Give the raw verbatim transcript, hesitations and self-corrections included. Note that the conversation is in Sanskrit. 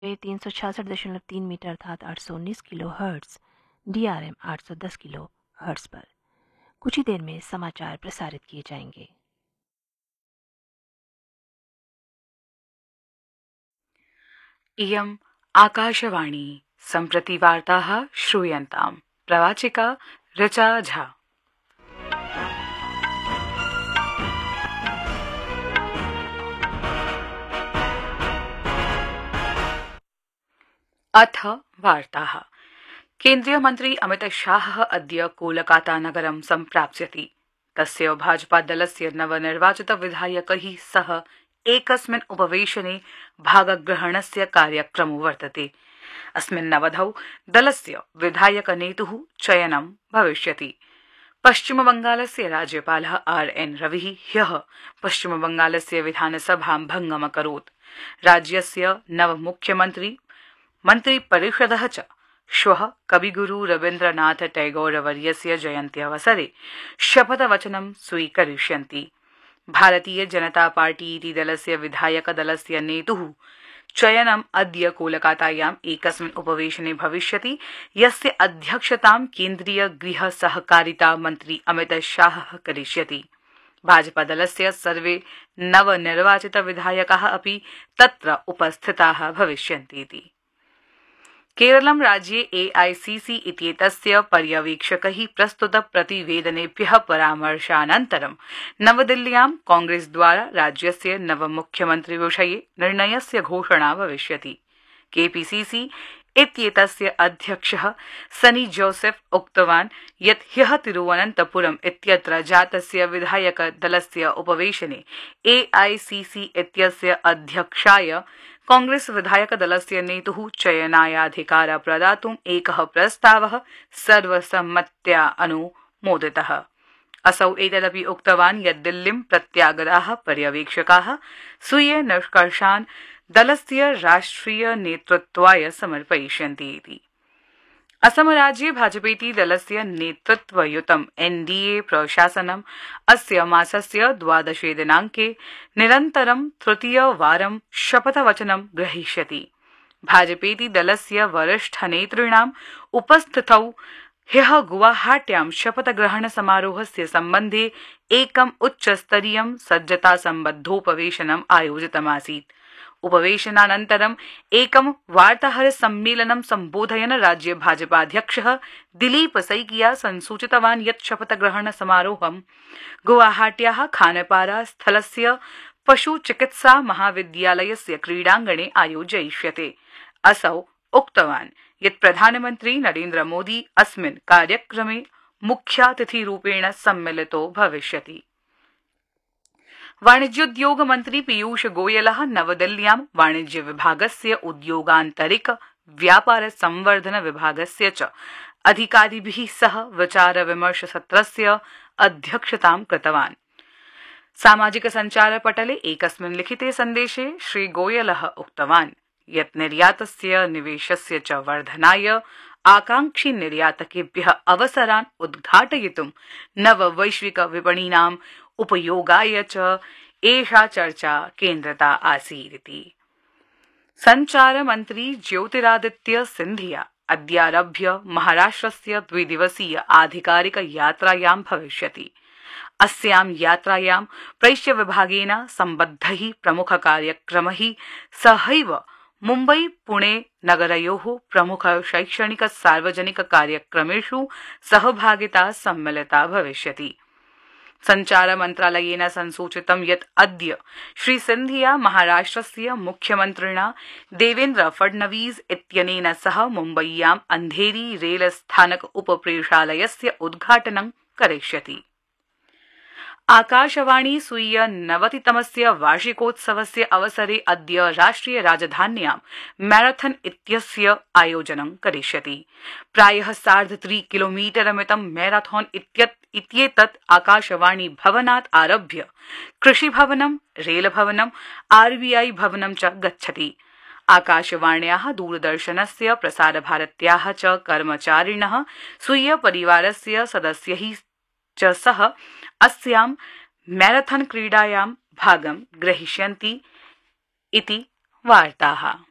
वे तीन सौ छियासठ दशमलव तीन मीटर अर्थात आठ सौ उन्नीस kilo hertz, D R M आठ सौ दस किलो हर्ट्ज पर। कुछ ही देर में समाचार प्रसारित किए जाएंगे। इयम् आकाशवाणी। सम्प्रति वार्ताः श्रूयन्ताम्। प्रवाचिका ऋचा झा। अथ वार्ताः। केन्द्रीय मन्त्री अमित शाहः अद्य कोलकाता नगरं सम्प्राप्स्यति। तस्य भाजपा दलस्य नवनिर्वाचित विधायकैः सह एकस्मिन् उपवेशने भागग्रहणस्य कार्यक्रमो वर्तते। अस्मिन् अवधौ दलस्य विधायकनेतुः चयनं भविष्यति। पश्चिमबंगालस्य राज्यपालः आर एन रविः ह्यः पश्चिमबंगालस्य विधानसभां भङ्गमकरोत्। राज्यस्य नवमुख्यमन्त्री मन्त्रिपरिषदः च श्वः कविगुरु रवीन्द्रनाथ टैगोरवर्यस्य जयन्त्यवसरे शपथवचनं स्वीकरिष्यन्ति। भारतीय जनता पार्टी इति दलस्य विधायकदलस्य नेतुः चयनम् अद्य कोलकातायाम् एकस्मिन् उपवेशने भविष्यति, यस्य अध्यक्षतां केन्द्रीय गृह सहकारिता मन्त्री अमित शाहः करिष्यति। भाजपादलस्य सर्वे नवनिर्वाचित विधायकाः अपि तत्र उपस्थिताः भविष्यन्तीति। केरलं राज्ये एआईसीसी इत्येतस्य पर्यवेक्षकैः प्रस्तुत प्रतिवेदनेभ्यः परामर्शानन्तरं नवदिल्ल्यां कांग्रेसद्वारा राज्यस्य नवमुख्यमन्त्रिविषये निर्णयस्य घोषणा भविष्यति। केपीसीसी इत्येतस्य अध्यक्षः सनी जोसेफ उक्तवान् यत् ह्यः तिरुवनन्तपुरम् इत्यत्र जातस्य विधायकदलस्य उपवेशने एआईसीसी इत्यस्य अध्यक्षाय कांग्रेस विधायकदलस्य नेतुः चयनायाधिकार प्रदातुम् एकः प्रस्तावः सर्वसम्मत्या अनुमोदितः। असौ एतदपि उक्तवान् यत् दिल्लीं प्रत्यागताः पर्यवेक्षकाः स्वीय निष्कर्षान् दलस्य राष्ट्रिय नेतृत्वाय समर्पयिष्यन्ति इति। असमराज्ये भाजपेति दलस्य नेतृत्वयुतं एनडीए प्रशासनम् अस्य मासस्य द्वादशे दिनाङ्के निरन्तरं तृतीयवारं शपथवचनं ग्रहीष्यति। भाजपेति दलस्य वरिष्ठनेतॄणाम् उपस्थितौ ह्यः गुवाहाट्यां शपथग्रहण समारोहस्य सम्बन्धे एकम् उच्चस्तरीयं सज्जतासम्बद्धोपवेशनम् आयोजितमासीत्। उपवेशनानन्तरं एकं वार्ताहर सम्मेलनं सम्बोधयन् राज्य भाजपाध्यक्षः दिलीप सैकिया संसूचितवान् यत् शपथग्रहण समारोहं गुवाहाट्याः खानपारा स्थलस्य पशुचिकित्सा महाविद्यालयस्य क्रीडाङ्गणे आयोजयिष्यते। असौ उक्तवान् यत् प्रधानमन्त्री नरेन्द्र मोदी अस्मिन् कार्यक्रमे मुख्यातिथिरूपेण सम्मिलितो भविष्यति। वाणिज्योद्योग मन्त्री पीयूष गोयलः नवदिल्ल्यां वाणिज्य विभागस्य उद्योगान्तरिक व्यापार संवर्धन विभागस्य च अधिकारिभिः सह विचार विमर्श सत्रस्य अध्यक्षतां कृतवान्। सामाजिक सञ्चार पटले एकस्मिन् लिखिते सन्देशे श्री गोयलः उक्तवान् यत् निर्यातस्य निवेशस्य च वर्धनाय आकांक्षी निर्यातकेभ्यः अवसरान् उद्घाटयितुं नववैश्विक विपणीनाम् उपयोगाय च एषा चर्चा केन्द्रिता आसीदिति। सञ्चार मन्त्री ज्योतिरादित्य सिन्धिया अद्यारभ्य महाराष्ट्रस्य द्विदिवसीय आधिकारिक यात्रायां भविष्यति। अस्यां यात्रायां प्रैष्य विभागेन सम्बद्धैः प्रमुख कार्यक्रमैः सहैव मुम्बई पुणे नगरयोः प्रमुख शैक्षणिक सार्वजनिक कार्यक्रमेषु सहभागिता सम्मिलिता भविष्यति। सञ्चार मन्त्रालयेन संसूचितं यत् अद्य श्री सिन्धिया महाराष्ट्रस्य मुख्यमन्त्रिणा देवेन्द्र फडणवीस इत्यनेन सह मुम्बय्यां अन्धेरी रेल स्थानक उपप्रेषालयस्य उद्घाटनं करिष्यति। आकाशवाणी स्वीय नवतितमस्य वार्षिकोत्सवस्य अवसरे अद्य राष्ट्रिय राजधान्यां मैराथन इत्यस्य आयोजनं करिष्यति। प्रायः सार्धत्रि किलोमीटरमितं मैराथन इत्येतत् आकाशवाणी भवनात् आरभ्य कृषिभवनं, रेलभवनं, आरबीआई भवनं च गच्छति। आकाशवाण्याः दूरदर्शनस्य प्रसारभारत्याः च कर्मचारिणः स्वीय परिवारस्य सदस्यैः च सह अस्यां मैराथन क्रीडायां भागं ग्रहीष्यन्ति इति वार्ताः।